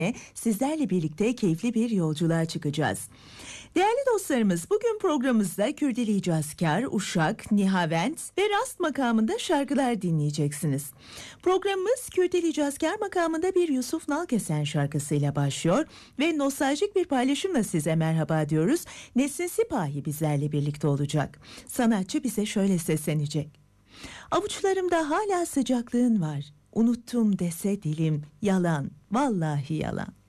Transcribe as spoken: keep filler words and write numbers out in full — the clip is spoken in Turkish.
sizlerle birlikte keyifli bir yolculuğa çıkacağız. Değerli dostlarımız, bugün programımızda Kürdili Hicazkar, Uşak, Nihavent ve Rast makamında şarkılar dinleyeceksiniz. Programımız Kürdili Hicazkar makamında bir Yusuf Nalkesen şarkısıyla başlıyor ve nostaljik bir paylaşımla size merhaba diyoruz. Nesrin Sipahi bizlerle birlikte olacak. Sanatçı bize şöyle seslenecek. Avuçlarımda hala sıcaklığın var. Unuttum dese dilim, yalan, vallahi yalan.